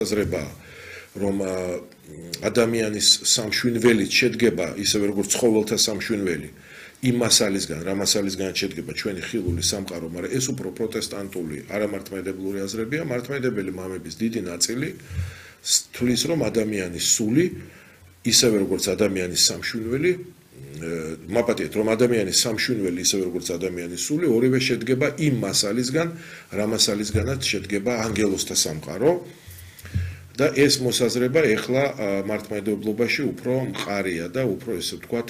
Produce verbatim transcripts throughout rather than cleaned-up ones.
აზრება რომ ადამიანის სამშვინველით შედგება ისევე როგორც ცხოველთა სამშვინველი იმ მასალისგან, რა მასალისგან შედგება ჩვენი ხილული სამყარო, მაგრამ ეს უფრო პროტესტანტული, არამართმადებლური აზრებია, მართმადებელი მამების დიდი ნაწილი თვლის რომ ადამიანის სული ისევე როგორც ადამიანის სამშვინველი მაპატიეთ რომ ადამიანის სამშვინველი ისევე როგორც ადამიანის სული ორივე შედგება იმ მასალისგან, რა მასალისგანაც შედგება ანგელოზთა სამყარო და ეს მოსაზრება ეხლა მართლმადიდებლობაში უფრო მყარია და უფრო ესე ვთქვათ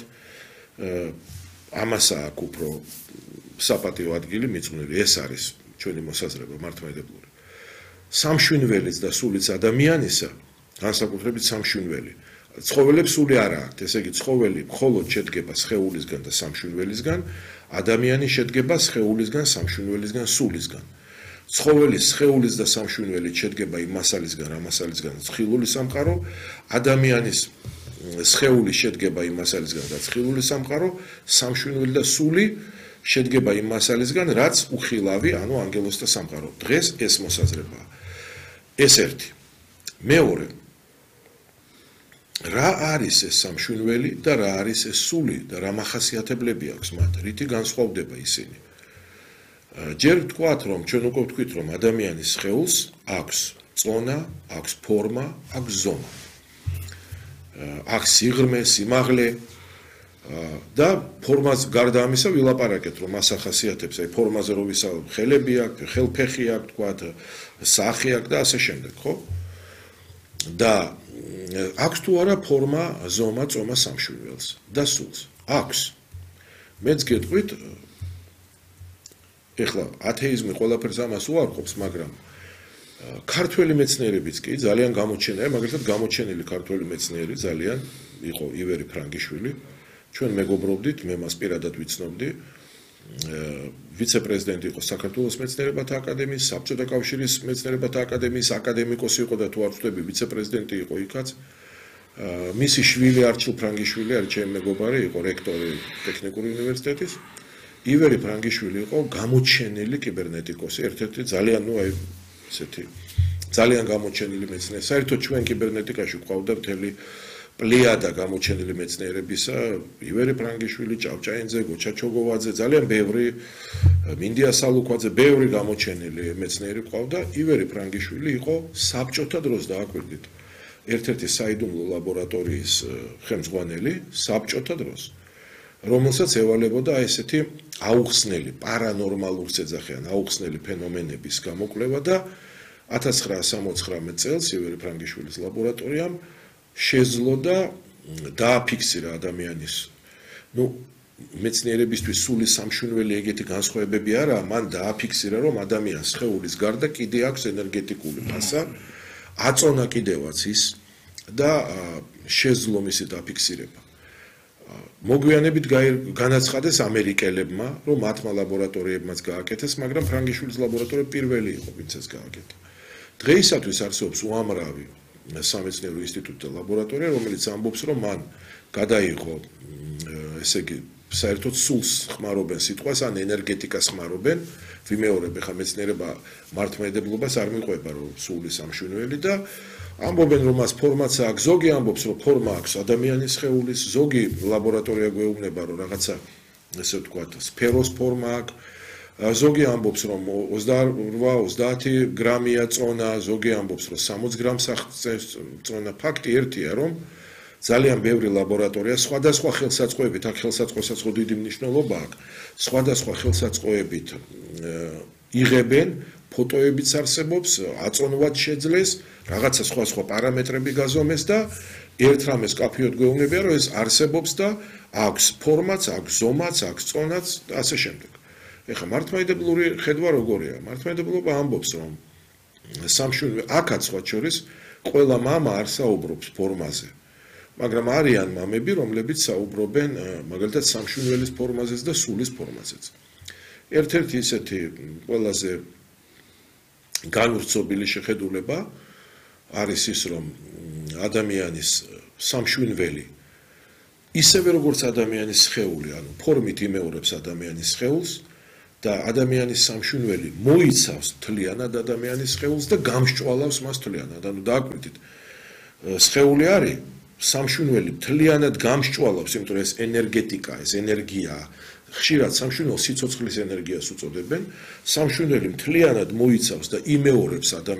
ამას აქვს უფრო საპატიო ადგილი მიწვნილი. ეს არის ჩვენი მოსაზრება მართლმადიდებლური. სამშვინველიც და სულიც ადამიანისა, განსაკუთრებით სამშვინველი. ცხოველებს სული არ აქვთ, ესე იგი ცხოველი მხოლოდ შედგება სხეულისგან და სამშვინველისგან, ადამიანი შედგება სხეულისგან, სამშვინველისგან, სულისგან. ცხოველის სხეულის და სამშვინველით შედგება იმ მასალისგან, რა მასალისგან ხილული სამყარო, ადამიანის სხეული შედგება იმ მასალისგან, რაც ხილული სამყარო, სამშვინველი და სული შედგება იმ მასალისგან, რაც უხილავი, ანუ ანგელოზთა სამყარო. დღეს ეს მოსაზრებაა. ეს ერთი. მეორე. რა არის ეს სამშვინველი და რა არის ეს სული და რა მახასიათებლები აქვს მათ? რითი განსხვავდება ისინი? ჯერ ვთქვათ, რომ ჩვენ უკვე ვთქვით, რომ ადამიანის სხეულს აქვს წონა, აქვს ფორმა, აქვს ზომა. აქვს სიღრმე, სიმაღლე და ფორმას გარდა ამისა ვილაპარაკეთ, რომ მას ახასიათებს, აი ფორმაზე რო ვისაუბრებ, ხელები აქვს, ხელფეხი აქვს, ვთქვათ, სახე აქვს და ასე შემდეგ, ხო? და აქვს თუ არა ფორმა, ზომა, წომა სამშვინველს და სულს? აქვს. მეც გეტყვით ეხლა ათეიზმი ყველაფერს ამას უარყოფს, მაგრამ ქართველი მეცნიერებიც კი ძალიან გამოჩენილი, მაგალითად გამოჩენილი ქართველი მეცნიერი ძალიან იყო ივერი ფრანგიშვილი. ჩვენ მეგობრობდით, მე მას პირადად ვიცნობდი. ვიცე-პრეზიდენტი იყო საქართველოს მეცნიერებათა აკადემიის, საბჭოთა კავშირის მეცნიერებათა აკადემიის აკადემიკოსი იყო და თუ არ ვწდები, ვიცე-პრეზიდენტი იყო იქაც. მისი შვილი არჩილ ფრანგიშვილი, არის ჩემი მეგობარი, იყო რექტორი ტექნიკური უნივერსიტეტის. ივერი ფრანგიშვილი იყო გამოჩენილი კიბერნეტიკოსი, ერთ-ერთი ძალიან, ну, აი, ესეთი ძალიან გამოჩენილი მეცნიერი. საერთოდ ჩვენ კიბერნეტიკაში გვყავდა მთელი პლიადა გამოჩენილი მეცნიერებისა, ივერი ფრანგიშვილი, ჭავჭაინძე, გოჩა ჩოგოვაძე, ძალიან ბევრი, მინდია სალუქვაძე, ბევრი გამოჩენილი მეცნიერი გვყავდა. ივერი ფრანგიშვილი იყო საბჭოთა დროს დააკვირდით. ერთ-ერთი საიდუმლო ლაბორატორიის ხელმძღვანელი საბჭოთა დროს. რომელსაც ევალებოდა ესეთი აუხსნელი, პარანორმალურს ეძახიან, აუხსნელი ფენომენების გამოკვლევა და ათას ცხრაასი სამოცდათხმეტ წელს ივერი ფრანგიშვილის ლაბორატორიამ შეძლო და დააფიქსირა ადამიანის, ну, მეცნიერებისთვის სული სამშვინველი ეგეთი განსხვავებები არაა, მან დააფიქსირა, რომ ადამიანს სხეულის გარდა კიდე აქვს ენერგეტიკული მასა, აწონა კიდევაც ის და შეძლო მისი დაფიქსირება. მოგვიანებით განაცხადეს ამერიკელებმა, რომ მათმა ლაბორატორიებმაც გააკეთეს, მაგრამ ფრანგიშვილის ლაბორატორია პირველი იყო, ვინც ეს გააკეთა. დღეისათვის არსებობს უამრავი სამეცნიერო ინსტიტუტი და ლაბორატორია, რომელიც ამბობს, რომ მან გადაიღო, ესე იგი, საერთოდ სულს ხმარობენ სიტყვას, ან ენერგეტიკას ხმარობენ, ვიმეორებ, ხა მეცნიერება მართლმადიდებლობას არ მიყვება, რომ სული სამშვინველი და ამბობენ, რომ მას ფორმაც აქვს, ზოგი ამბობს, რომ ფორმა აქვს ადამიანის სხეულის, ზოგი ლაბორატორია გვეუბნება, რომ რაღაცა, ესე ვთქვათ, სფეროს ფორმა აქვს, ზოგი ამბობს, რომ ოცდაორ ოცდაათი გრამია წონა, ზოგი ამბობს, რომ სამოცი გრამს წონა. ფაქტი ერთია, რომ ძალიან ბევრი ლაბორატორია სხვადასხვა ხელსაწყოებით, აქ ხელსაწყოსაც ხო დიდი მნიშვნელობა აქვს, სხვადასხვა ხელსაწყოებით იღებენ, ფოტოებიც არსებობს, აწონვაც შეძლეს, რაღაცა სხვა სხვა პარამეტრები გაზომეს და ერთ რამეს კაფეოდ გვეუბნებია, რომ ეს არსებობს და აქვს ფორმაც, აქვს ზომაც, აქვს წონაც და ასე შემდეგ. ეხლა მართლმადიდებლური ხედვა როგორია? მართლმადიდებლობა ამბობს, რომ სამშვინველი აქაც სხვა შორის ყველა მამა არ საუბრობს ფორმაზე. მაგრამ არიან მამები, რომლებიც საუბრობენ მაგალითად სამშვინველის ფორმაზეც და სულის ფორმაზეც. ერთ-ერთი ისეთი ყველაზე განვრცობილი შეხედულება არის ის, რომ ადამიანის სამშვინველი ისევე როგორც ადამიანის სხეული, ანუ ფორმით იმეორებს ადამიანის სხეულს, და ადამიანის სამშუნველი მოიცავს მთლიანად ადამიანის სხეულს და გამსჭვალავს მას მთლიანად. ანუ დააკვირდით, სხეული არის სამშუნველი მთლიანად გამსჭვალავს, იმიტომ რომ ეს ენერგეტიკა, ეს ენერგია, ხშირად სამშუნველ სიცოცხლის ენერგიას უწოდებენ, სამშუნველი მთლიანად მოიცავს და იმეორებს ადამიანს